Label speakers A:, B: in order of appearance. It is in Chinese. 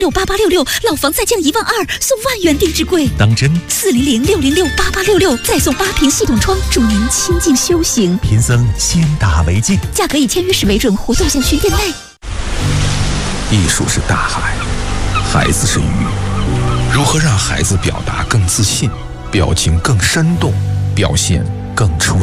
A: 8866，老房再降12000，送万元定制柜。
B: 当真
A: 400-606-8866，再送8瓶系统窗，助您清静修行。
B: 贫僧先打为敬，
A: 价格以签约时为准，活动详询店内。
C: 艺术是大海，孩子是鱼，如何让孩子表达更自信，表情更生动，表现更出